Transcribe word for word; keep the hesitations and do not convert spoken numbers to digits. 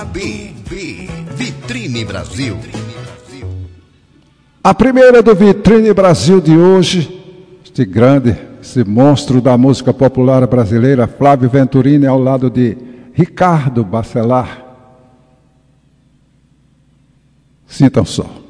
B, B, Vitrine Brasil. A primeira do Vitrine Brasil de hoje, este grande, esse monstro da música popular brasileira, Flávio Venturini, ao lado de Ricardo Bacelar. Sintam só.